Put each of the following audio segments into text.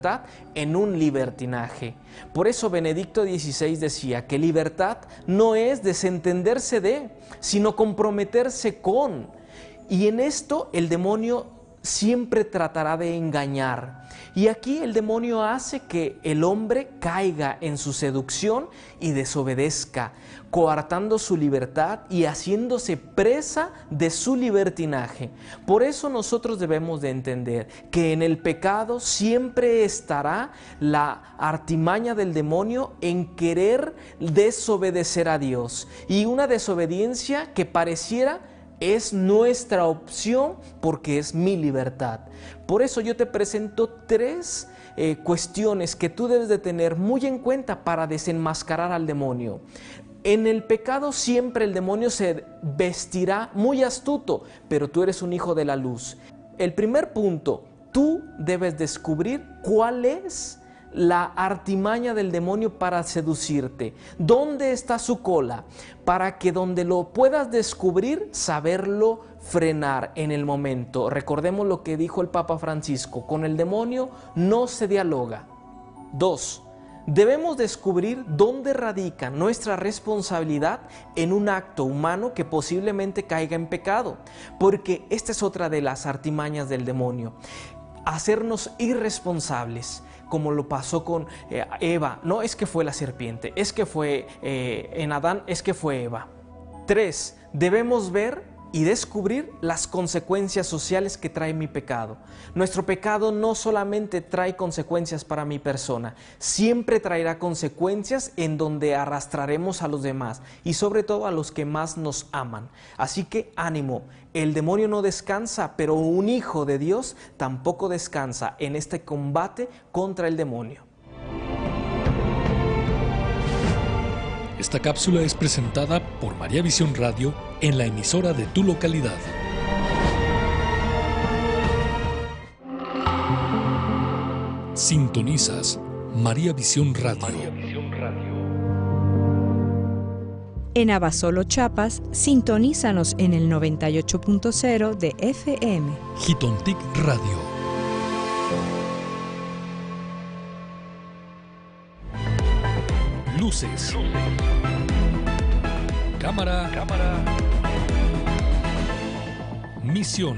en un libertinaje. Por eso Benedicto XVI decía que libertad no es desentenderse de, sino comprometerse con. Y en esto el demonio siempre tratará de engañar. Y aquí el demonio hace que el hombre caiga en su seducción y desobedezca, coartando su libertad y haciéndose presa de su libertinaje. Por eso nosotros debemos de entender que en el pecado siempre estará la artimaña del demonio en querer desobedecer a Dios. Y una desobediencia que pareciera es nuestra opción porque es mi libertad. Por eso yo te presento tres cuestiones que tú debes de tener muy en cuenta para desenmascarar al demonio. En el pecado siempre el demonio se vestirá muy astuto, pero tú eres un hijo de la luz. El primer punto, tú debes descubrir cuál es la artimaña del demonio para seducirte. ¿Dónde está su cola? Para que donde lo puedas descubrir, saberlo frenar en el momento. Recordemos lo que dijo el Papa Francisco: con el demonio no se dialoga. 2. Debemos descubrir dónde radica nuestra responsabilidad en un acto humano que posiblemente caiga en pecado, porque esta es otra de las artimañas del demonio: hacernos irresponsables, como lo pasó con Eva. No es que fue la serpiente, es que fue en Adán, es que fue Eva. 3. Debemos ver y descubrir las consecuencias sociales que trae mi pecado. Nuestro pecado no solamente trae consecuencias para mi persona, siempre traerá consecuencias en donde arrastraremos a los demás y sobre todo a los que más nos aman. Así que ánimo, el demonio no descansa, pero un hijo de Dios tampoco descansa en este combate contra el demonio. Esta cápsula es presentada por María Visión Radio en la emisora de tu localidad. Sintonizas María Visión Radio. En Abasolo, Chiapas, sintonízanos en el 98.0 de FM. Jitontic Radio. Luces. Cámara. Misión.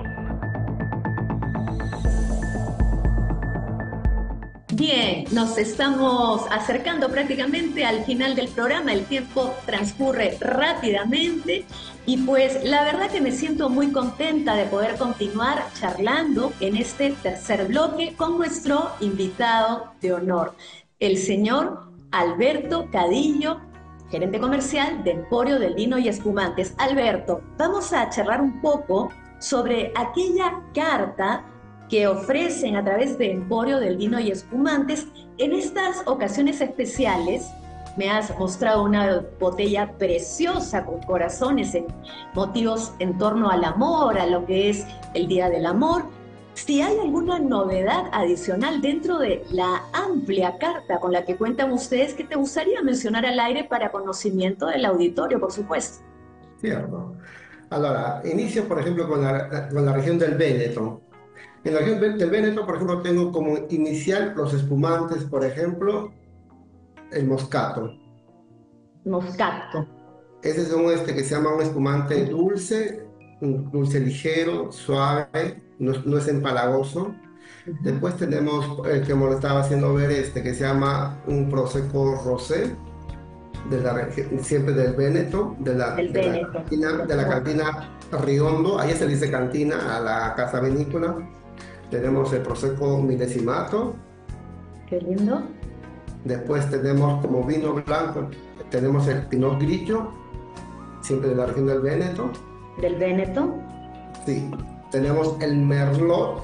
Bien, nos estamos acercando prácticamente al final del programa. El tiempo transcurre rápidamente y pues la verdad que me siento muy contenta de poder continuar charlando en este tercer bloque con nuestro invitado de honor, el señor Alberto Cadillo, gerente comercial de Emporio del Vino y Espumantes. Alberto, vamos a charlar un poco sobre aquella carta que ofrecen a través de Emporio del Vino y Espumantes. En estas ocasiones especiales me has mostrado una botella preciosa con corazones en motivos en torno al amor, a lo que es el Día del Amor. Si hay alguna novedad adicional dentro de la amplia carta con la que cuentan ustedes que te gustaría mencionar al aire para conocimiento del auditorio, por supuesto. Cierto. Allora, inicio, por ejemplo, con la región del Véneto. En la región del Véneto, por ejemplo, tengo como inicial los espumantes, por ejemplo, el Moscato. Moscato. Ese es un que se llama un espumante dulce, un dulce ligero, suave, no es empalagoso. Después tenemos el que me lo estaba haciendo ver, que se llama un Prosecco Rosé, de la región, siempre del Véneto, de la cantina Riondo. Ahí se le dice cantina a la casa vinícola. Tenemos el Prosecco Millesimato. Qué lindo. Después tenemos como vino blanco, tenemos el Pinot Grigio, siempre de la región del Véneto. ¿Del Véneto? Sí. Tenemos el Merlot.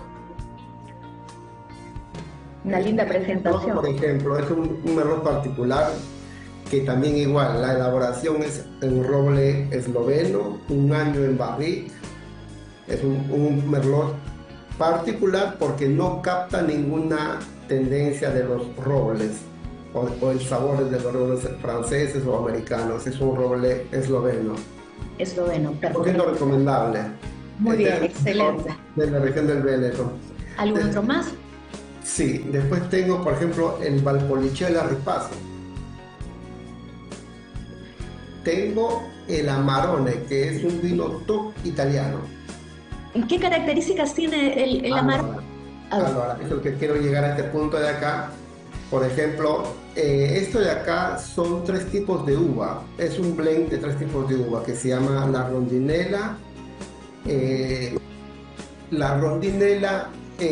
Una linda presentación. Por ejemplo, es un Merlot particular que también igual, la elaboración es en roble esloveno, 1 año en barrique. Es un Merlot particular porque no capta ninguna tendencia de los robles o el sabor de los robles franceses o americanos. Es un roble esloveno. Esloveno, perfecto. Porque es lo recomendable. Muy bien, excelente. De la región del Véneto. ¿Algún otro más? Sí, después tengo, por ejemplo, el Valpolicella Ripasso. Tengo el Amarone, que es un vino top italiano. ¿Qué características tiene el Amarone? Ahora, es lo que quiero llegar a este punto de acá. Por ejemplo, esto de acá son 3 tipos de uva. Es un blend de 3 tipos de uva que se llama la rondinela. La rondinela,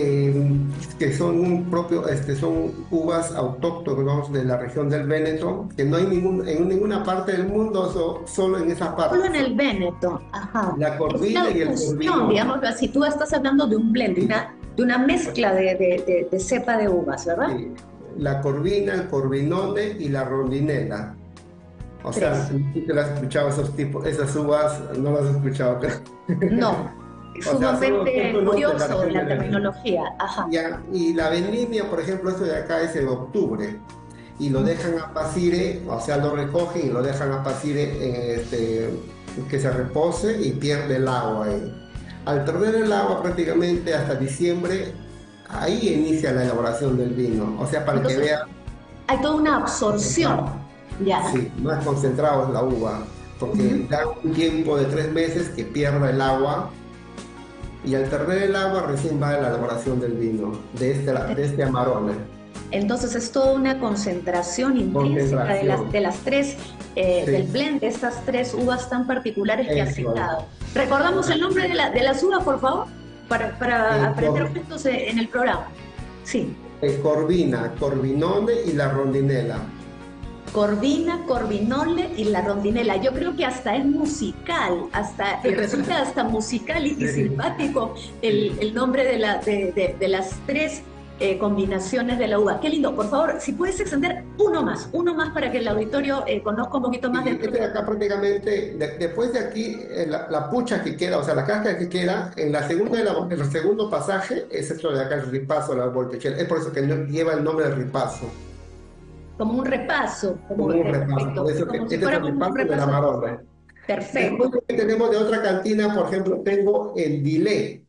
que son son uvas autóctonas de la región del Véneto, que no hay en ninguna parte del mundo, solo en esa parte. Solo en el Véneto, ajá. La Corvina y el Corvino. Digámoslo así, tú estás hablando de un blend, de una mezcla de cepa de uvas, ¿verdad? Sí. La Corvina, el Corvinone y la Rondinela. O sea, si te las has escuchado esas uvas, no las has escuchado, creo. No, es sumamente curioso la terminología. Ajá. Y la vendimia, por ejemplo, esto de acá es en octubre. Y lo dejan a Pacire, o sea, lo recogen y lo dejan a Pacire que se repose y pierde el agua ahí. Al perder el agua prácticamente hasta diciembre, ahí inicia la elaboración del vino. O sea, para entonces, que vean... Hay toda una absorción. Ya. Sí, más concentrado es la uva, porque da un tiempo de 3 meses que pierda el agua, y al perder el agua recién va la elaboración del vino, de este Amarone. Entonces es toda una concentración intrínseca de las 3, del blend de estas 3 uvas tan particulares que has citado. ¿Recordamos el nombre de las uvas, por favor? Para aprender juntos en el programa. Sí. Corvina, Corvinone y la Rondinela. Corvina, Corvinole y la Rondinela. Yo creo que hasta es musical, resulta hasta musical y simpático el nombre de las 3 combinaciones de la uva. Qué lindo. Por favor, si puedes extender uno más para que el auditorio conozca un poquito más de acá prácticamente, después de aquí, la pucha que queda, o sea, la cáscara que queda, en el segundo pasaje es esto de acá, el ripasso, la Valpolicella. Es por eso que lleva el nombre de ripasso. Como un repaso. Como un repaso. Eso que, este es el repaso de la Amarone. Perfecto. Después que tenemos de otra cantina, por ejemplo, tengo el Dillet.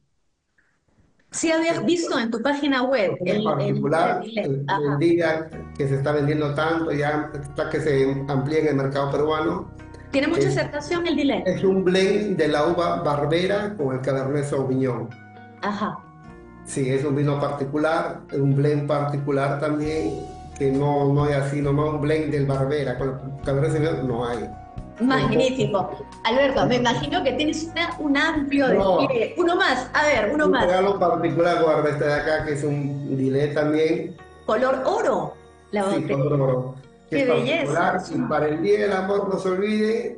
Sí habías visto en tu página web en particular, el día que se está vendiendo tanto, ya está que se amplía en el mercado peruano. ¿Tiene mucha aceptación el Dillet? Es un blend de la uva Barbera con el Cabernet Sauvignon. Ajá. Sí, es un vino particular, un blend particular también, que no es así, nomás un blend del Barbera, con el Cabernet Sauvignon no hay. Magnífico. Alberto, me imagino que tienes un amplio despliegue. Uno más, a ver, uno más. Un regalo particular, guarda este de acá, que es un Dillet también. ¿Color oro? La sí, color oro. ¡Qué belleza! Y para el Día del Amor no se olvide.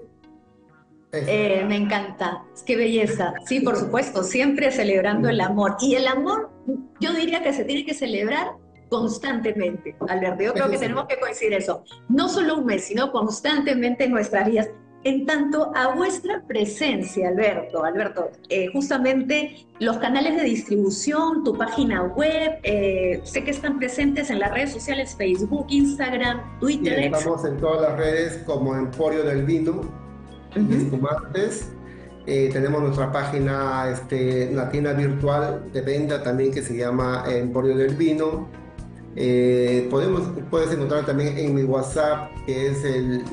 Me encanta, qué belleza. Sí, por supuesto, siempre celebrando el amor. Y el amor, yo diría que se tiene que celebrar constantemente, Alberto. Yo creo que tenemos que coincidir eso. No solo un mes, sino constantemente en nuestras vidas. En tanto a vuestra presencia, Alberto, justamente los canales de distribución, tu página web, sé que están presentes en las redes sociales, Facebook, Instagram, Twitter. Sí, estamos en todas las redes como Emporio del Vino, Espumantes. Tenemos nuestra página latina virtual de venta también que se llama Emporio del Vino. Puedes encontrar también en mi WhatsApp, que es el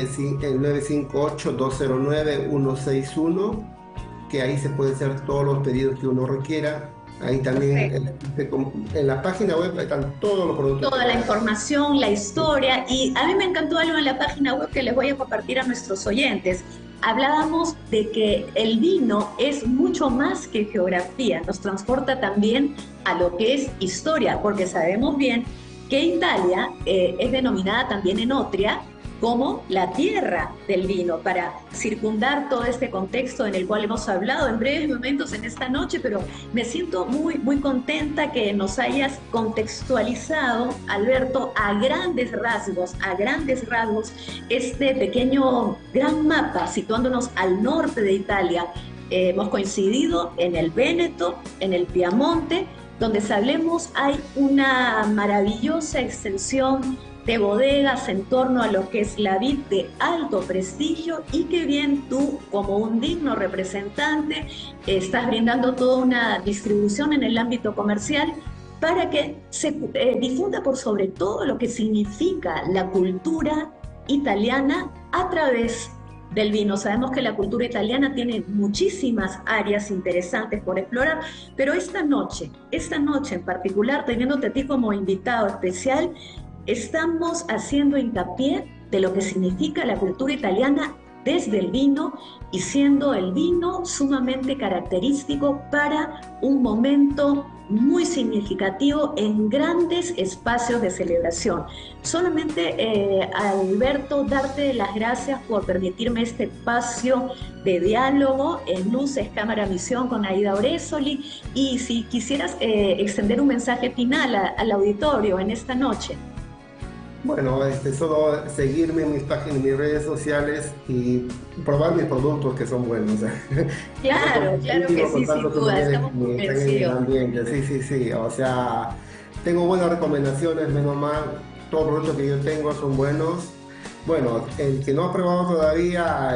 958-209-161, que ahí se pueden hacer todos los pedidos que uno requiera. Ahí también en la página web están todos los productos. Toda la información, la historia, y a mí me encantó algo en la página web que les voy a compartir a nuestros oyentes. Hablábamos de que el vino es mucho más que geografía, nos transporta también a lo que es historia, porque sabemos bien que Italia es denominada también en Otria como la tierra del vino, para circundar todo este contexto en el cual hemos hablado en breves momentos en esta noche, pero me siento muy, muy contenta que nos hayas contextualizado, Alberto, a grandes rasgos, este pequeño gran mapa situándonos al norte de Italia. Hemos coincidido en el Véneto, en el Piamonte, donde sabemos hay una maravillosa extensión de bodegas en torno a lo que es la vid de alto prestigio, y que bien tú, como un digno representante, estás brindando toda una distribución en el ámbito comercial para que se difunda por sobre todo lo que significa la cultura italiana a través del vino. Sabemos que la cultura italiana tiene muchísimas áreas interesantes por explorar, pero esta noche en particular, teniéndote a ti como invitado especial, estamos haciendo hincapié de lo que significa la cultura italiana desde el vino, y siendo el vino sumamente característico para un momento muy significativo en grandes espacios de celebración. Solamente, Alberto, darte las gracias por permitirme este espacio de diálogo en Luces, Cámara, Misión con Aida Oresoli, y si quisieras extender un mensaje final al auditorio en esta noche. Bueno, solo seguirme en mis páginas, en mis redes sociales y probar mis productos que son buenos. Claro que sí, sin duda, estamos convencidos. Sí, o sea, tengo buenas recomendaciones, menos mal, todos los productos que yo tengo son buenos. Bueno, el que no ha probado todavía,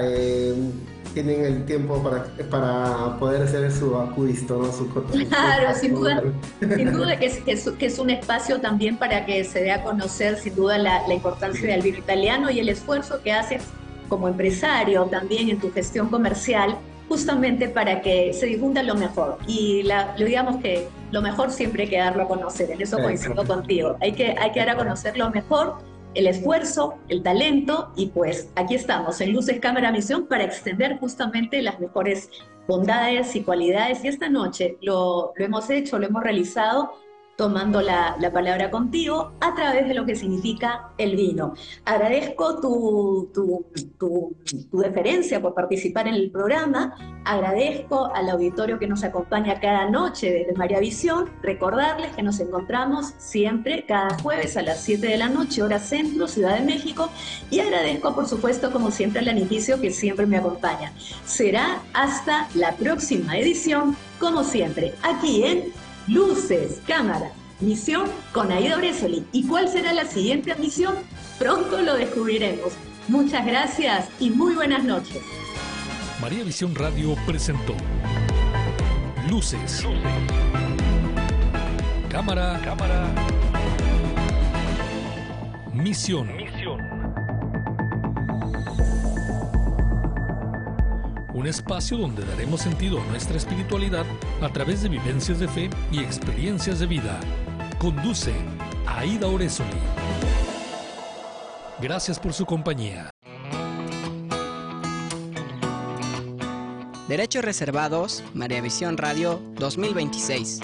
tienen el tiempo para poder hacer su acuisto, ¿no? Claro, sin duda que es un espacio también para que se dé a conocer sin duda la importancia del vino italiano y el esfuerzo que haces como empresario también en tu gestión comercial, justamente para que se difunda lo mejor. Y digamos que lo mejor siempre hay que darlo a conocer, en eso coincido contigo. Hay que dar a conocer lo mejor, el esfuerzo, el talento, y pues aquí estamos en Luces, Cámara, Misión para extender justamente las mejores bondades y cualidades, y esta noche lo hemos hecho, lo hemos realizado tomando la palabra contigo a través de lo que significa el vino. Agradezco tu deferencia por participar en el programa, agradezco al auditorio que nos acompaña cada noche desde María Visión, recordarles que nos encontramos siempre cada jueves a las 7 de la noche, hora centro, Ciudad de México, y agradezco por supuesto como siempre al Anificio que siempre me acompaña. Será hasta la próxima edición, como siempre, aquí en Luces, Cámara, Misión con Aida Oresoli. ¿Y cuál será la siguiente misión? Pronto lo descubriremos. Muchas gracias y muy buenas noches. María Visión Radio presentó Luces, Cámara, Misión. Un espacio donde daremos sentido a nuestra espiritualidad a través de vivencias de fe y experiencias de vida. Conduce Aida Oresoli. Gracias por su compañía. Derechos reservados, María Visión Radio 2026.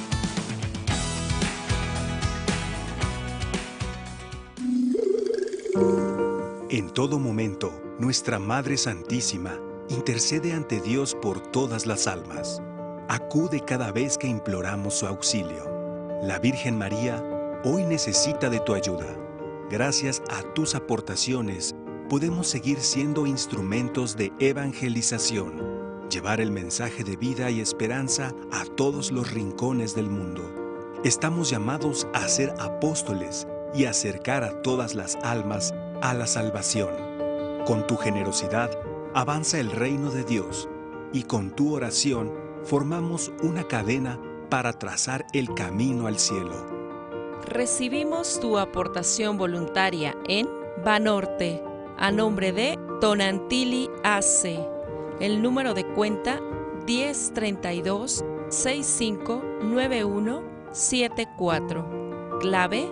En todo momento, nuestra Madre Santísima intercede ante Dios por todas las almas. Acude cada vez que imploramos su auxilio. La Virgen María hoy necesita de tu ayuda. Gracias a tus aportaciones, podemos seguir siendo instrumentos de evangelización, llevar el mensaje de vida y esperanza a todos los rincones del mundo. Estamos llamados a ser apóstoles y acercar a todas las almas a la salvación. Con tu generosidad, avanza el reino de Dios, y con tu oración formamos una cadena para trazar el camino al cielo. Recibimos tu aportación voluntaria en Banorte, a nombre de Tonantili AC. El número de cuenta 1032-659174. Clave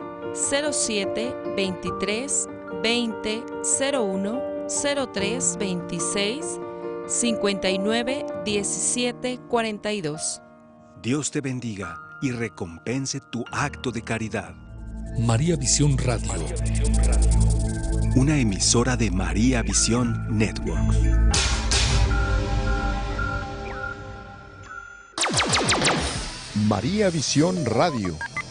0723 20 01 03 26 59 17 42. Dios te bendiga y recompense tu acto de caridad. María Visión Radio. Una emisora de María Visión Network. María Visión Radio.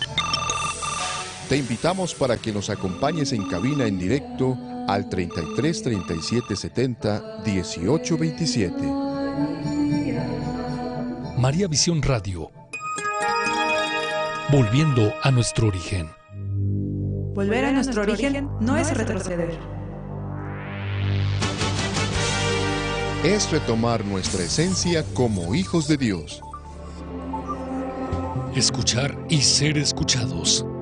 Te invitamos para que nos acompañes en cabina en directo al 33 37 70 18 27. María Visión Radio. Volviendo a nuestro origen. Volver a nuestro origen no es retroceder. Es retomar nuestra esencia como hijos de Dios. Escuchar y ser escuchados.